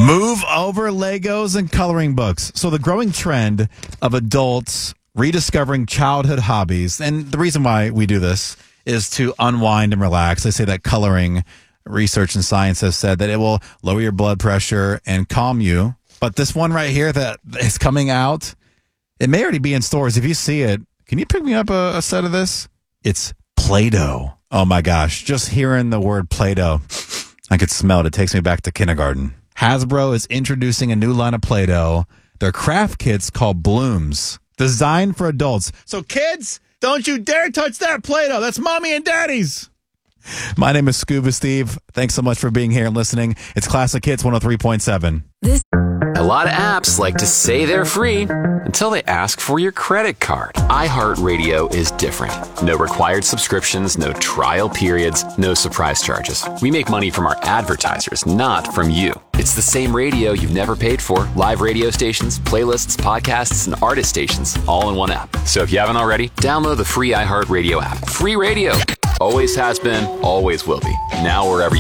Move over Legos and coloring books. So the growing trend of adults rediscovering childhood hobbies, and the reason why we do this is to unwind and relax. They say that coloring, research and science has said that it will lower your blood pressure and calm you. But this one right here that is coming out, it may already be in stores. If you see it, can you pick me up a set of this? It's Play-Doh. Oh my gosh, just hearing the word Play-Doh, I could smell it. It takes me back to kindergarten. Hasbro is introducing a new line of Play-Doh. They're craft kits called Blooms, designed for adults. So kids, don't you dare touch that Play-Doh. That's mommy and daddy's. My name is Scuba Steve. Thanks so much for being here and listening. It's Classic Hits 103.7. A lot of apps like to say they're free until they ask for your credit card. iHeartRadio is different. No required subscriptions, no trial periods, no surprise charges. We make money from our advertisers, not from you. It's the same radio you've never paid for. Live radio stations, playlists, podcasts, and artist stations, all in one app. So if you haven't already, download the free iHeartRadio app. Free radio. Always has been, always will be. Now wherever you